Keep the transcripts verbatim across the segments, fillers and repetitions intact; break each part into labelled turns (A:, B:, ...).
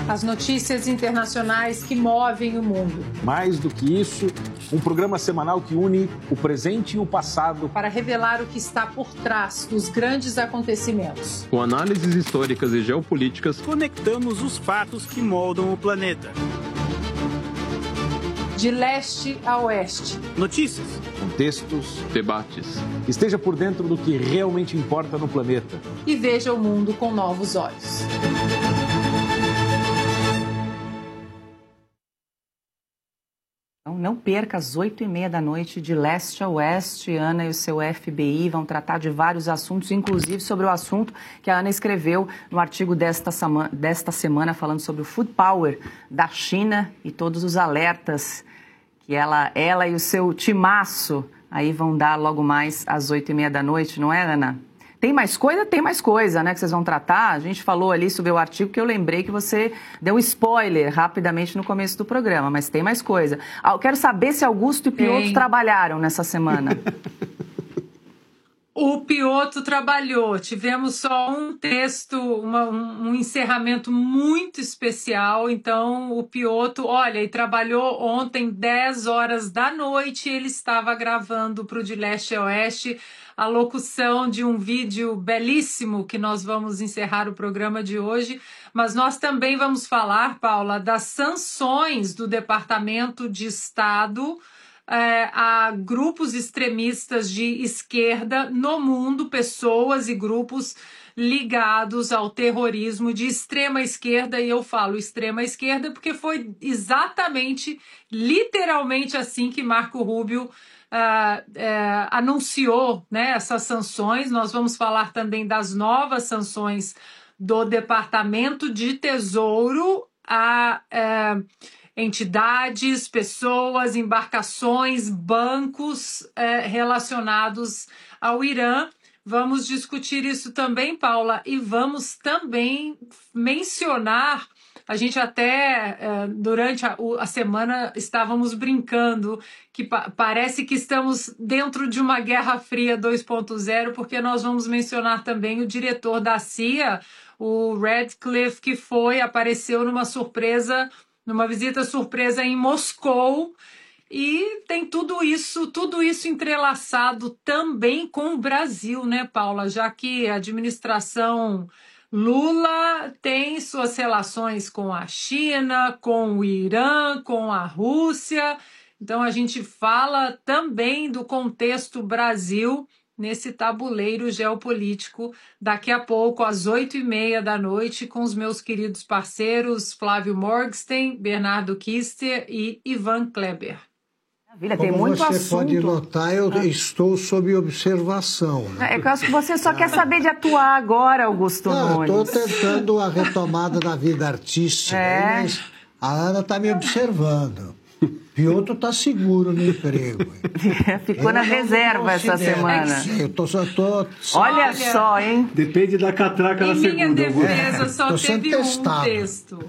A: As notícias internacionais que movem o mundo.
B: Mais do que isso, um programa semanal que une o presente e o passado
A: para revelar o que está por trás dos grandes acontecimentos.
C: Com análises históricas e geopolíticas,
D: conectamos os fatos que moldam o planeta.
A: De leste a oeste.
D: Notícias,
B: contextos,
C: debates.
B: Esteja por dentro do que realmente importa no planeta.
A: E veja o mundo com novos olhos.
E: Não perca às oito e meia da noite, de leste a oeste. Ana e o seu F B I vão tratar de vários assuntos, inclusive sobre o assunto que a Ana escreveu no artigo desta, desta semana, falando sobre o food power da China e todos os alertas que ela, ela e o seu timaço aí vão dar logo mais às oito e meia da noite, não é, Ana? Tem mais coisa? Tem mais coisa, né, que vocês vão tratar. A gente falou ali sobre o artigo que eu lembrei que você deu um spoiler rapidamente no começo do programa, mas tem mais coisa. Ah, eu quero saber se Augusto e Piotr tem. trabalharam nessa semana.
A: O Piotr trabalhou. Tivemos só um texto, uma, um, um encerramento muito especial. Então, o Piotr, olha, e trabalhou ontem, dez horas da noite. Ele estava gravando para o De Leste a Oeste a locução de um vídeo belíssimo que nós vamos encerrar o programa de hoje, mas nós também vamos falar, Paula, das sanções do Departamento de Estado é, a grupos extremistas de esquerda no mundo, pessoas e grupos ligados ao terrorismo de extrema esquerda, e eu falo extrema esquerda porque foi exatamente, literalmente assim que Marco Rubio Uh, uh, anunciou, né, essas sanções. Nós vamos falar também das novas sanções do Departamento de Tesouro a uh, entidades, pessoas, embarcações, bancos uh, relacionados ao Irã. Vamos discutir isso também, Paula, e vamos também mencionar. A gente até, durante a, a semana, estávamos brincando que pa- parece que estamos dentro de uma Guerra Fria dois ponto zero, porque nós vamos mencionar também o diretor da C I A, o Radcliffe, que foi, apareceu numa surpresa, numa visita surpresa em Moscou, e tem tudo isso, tudo isso entrelaçado também com o Brasil, né, Paula? Já que a administração Lula tem suas relações com a China, com o Irã, com a Rússia. Então, a gente fala também do contexto Brasil nesse tabuleiro geopolítico daqui a pouco, às oito e meia da noite, com os meus queridos parceiros Flávio Morgenstern, Bernardo Kister e Ivan Kleber.
E: Maravilha,
F: Como
E: tem muito
F: você
E: assunto.
F: pode notar, eu ah. estou sob observação. Né?
E: É que eu acho que você só quer saber de atuar agora, Augusto
F: ah,
E: Nunes.
F: Estou tentando a retomada da vida artística,
E: é.
F: mas a Ana está me observando. Piotr está seguro no emprego.
E: Ficou eu na reserva essa semana.
F: Eu tô só, tô...
E: Olha, Olha só, hein?
G: Depende da catraca da segunda.
A: Em minha defesa,
F: é,
A: só teve um testado. texto.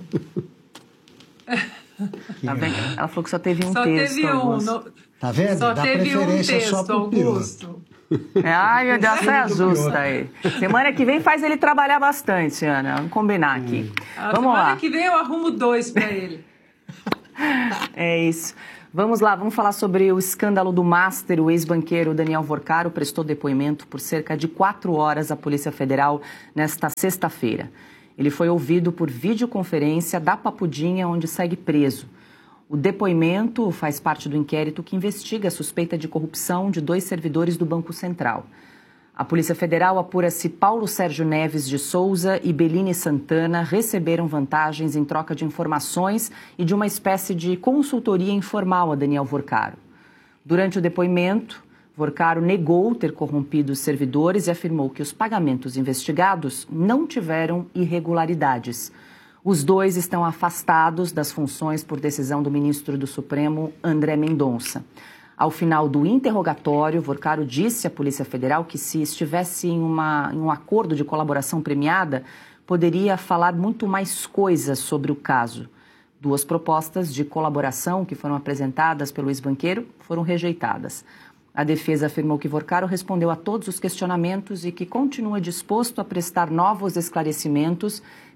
E: Tá vendo? Ela falou que só teve um
A: só
E: texto.
A: Teve um, no...
F: Tá vendo?
A: Só
F: Dá
A: teve
F: preferência
A: um texto,
F: só pro
A: Augusto.
E: Ai, meu Deus, saia justa aí. Semana que vem faz ele trabalhar bastante, Ana. Vamos combinar aqui.
A: A
E: vamos
A: semana
E: lá.
A: que vem eu arrumo dois para ele.
E: É isso. Vamos lá, vamos falar sobre o escândalo do Master. O ex-banqueiro Daniel Vorcaro prestou depoimento por cerca de quatro horas à Polícia Federal nesta sexta-feira. Ele foi ouvido por videoconferência da Papudinha, onde segue preso. O depoimento faz parte do inquérito que investiga a suspeita de corrupção de dois servidores do Banco Central. A Polícia Federal apura se Paulo Sérgio Neves de Souza e Beline Santana receberam vantagens em troca de informações e de uma espécie de consultoria informal a Daniel Vorcaro. Durante o depoimento, Vorcaro negou ter corrompido os servidores e afirmou que os pagamentos investigados não tiveram irregularidades. Os dois estão afastados das funções por decisão do ministro do Supremo, André Mendonça. Ao final do interrogatório, Vorcaro disse à Polícia Federal que, se estivesse em, uma, em um acordo de colaboração premiada, poderia falar muito mais coisas sobre o caso. Duas propostas de colaboração que foram apresentadas pelo ex-banqueiro foram rejeitadas. A defesa afirmou que Vorcaro respondeu a todos os questionamentos e que continua disposto a prestar novos esclarecimentos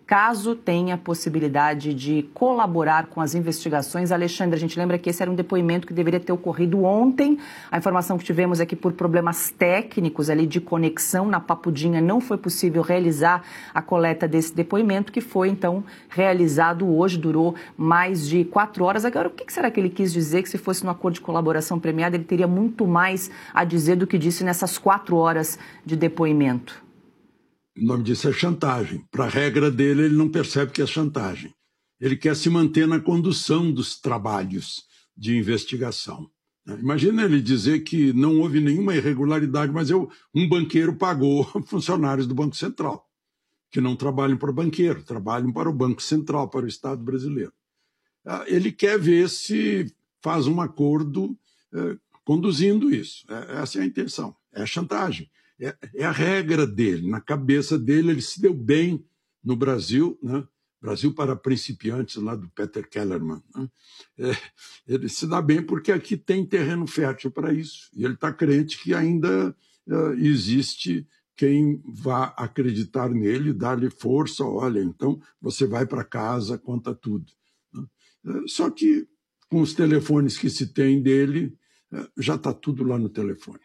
E: caso tenha possibilidade de colaborar com as investigações. Alexandre, a gente lembra que esse era um depoimento que deveria ter ocorrido ontem. A informação que tivemos é que por problemas técnicos ali de conexão na Papudinha não foi possível realizar a coleta desse depoimento, que foi então realizado hoje, durou mais de quatro horas. Agora, o que será que ele quis dizer? Que se fosse no acordo de colaboração premiada, ele teria muito mais a dizer do que disse nessas quatro horas de depoimento?
H: O nome disso é chantagem. Para a regra dele, ele não percebe que é chantagem. Ele quer se manter na condução dos trabalhos de investigação. Imagina ele dizer que não houve nenhuma irregularidade, mas eu, um banqueiro pagou funcionários do Banco Central, que não trabalham para o banqueiro, trabalham para o Banco Central, para o Estado brasileiro. Ele quer ver se faz um acordo eh, conduzindo isso. Essa é a intenção, é a chantagem. É, é a regra dele, na cabeça dele. Ele se deu bem no Brasil, né? Brasil para principiantes, lá do Peter Kellerman. Né? É, ele se dá bem porque aqui tem terreno fértil para isso. E ele está crente que ainda uh, existe quem vá acreditar nele, dar-lhe força. Olha, então você vai para casa, conta tudo. Né? Uh, só que com os telefones que se tem dele, uh, já está tudo lá no telefone.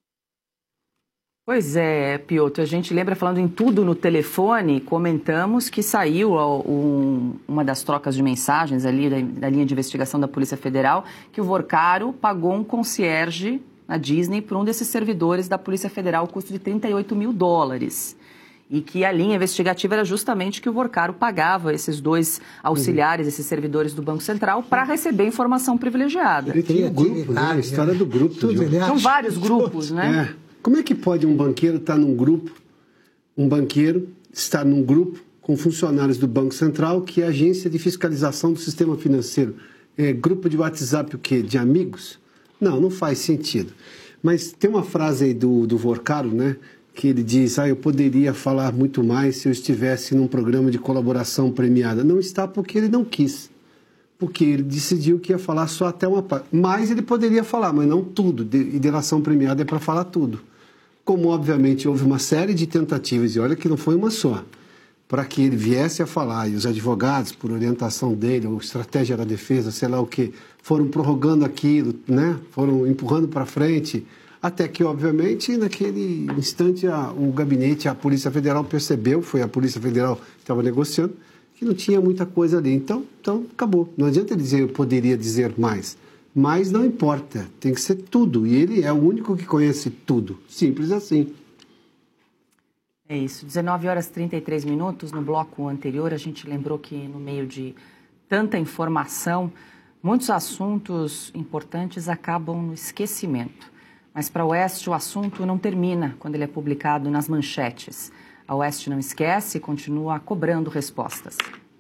E: Pois é, Piotr, a gente lembra, falando em tudo no telefone, comentamos que saiu um, uma das trocas de mensagens ali da, da linha de investigação da Polícia Federal, que o Vorcaro pagou um concierge na Disney por um desses servidores da Polícia Federal, custo de trinta e oito mil dólares. E que a linha investigativa era justamente que o Vorcaro pagava esses dois auxiliares, esses servidores do Banco Central, para receber informação privilegiada.
G: Ele tem o grupo, né? A história do grupo.
E: São vários grupos, né?
G: É. Como é que pode um banqueiro estar num grupo, um banqueiro estar num grupo com funcionários do Banco Central, que é a agência de fiscalização do sistema financeiro? É grupo de WhatsApp o quê? De amigos? Não, não faz sentido. Mas tem uma frase aí do, do Vorcaro, né? Que ele diz, ah, eu poderia falar muito mais se eu estivesse num programa de colaboração premiada. Não está porque ele não quis. Porque ele decidiu que ia falar só até uma parte. Mas ele poderia falar, mas não tudo. E delação premiada é para falar tudo. Como, obviamente, houve uma série de tentativas, e olha que não foi uma só, para que ele viesse a falar, e os advogados, por orientação dele, ou estratégia da defesa, sei lá o quê, foram prorrogando aquilo, né? Foram empurrando para frente, até que, obviamente, naquele instante, a, o gabinete, a Polícia Federal percebeu, foi a Polícia Federal que estava negociando, que não tinha muita coisa ali. Então, então acabou. Não adianta ele dizer, eu poderia dizer mais. Mas não importa, tem que ser tudo. E ele é o único que conhece tudo. Simples assim.
E: É isso. dezenove horas e trinta e três minutos. No bloco anterior, a gente lembrou que no meio de tanta informação, muitos assuntos importantes acabam no esquecimento. Mas para a Oeste, o assunto não termina quando ele é publicado nas manchetes. A Oeste não esquece e continua cobrando respostas.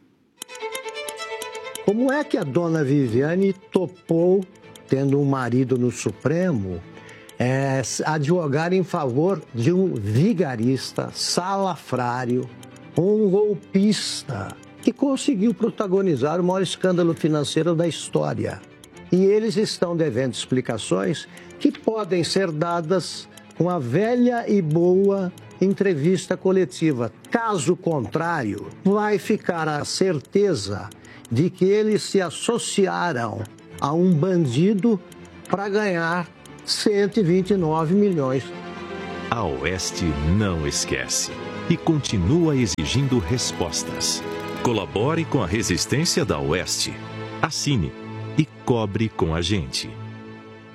I: Como é que a dona Viviane topou, tendo um marido no Supremo, é, advogar em favor de um vigarista, salafrário, um golpista, que conseguiu protagonizar o maior escândalo financeiro da história? E eles estão devendo explicações que podem ser dadas com a velha e boa entrevista coletiva. Caso contrário, vai ficar a certeza de que eles se associaram a um bandido para ganhar cento e vinte e nove milhões.
J: A Oeste não esquece e continua exigindo respostas. Colabore com a resistência da Oeste. Assine e cobre com a gente.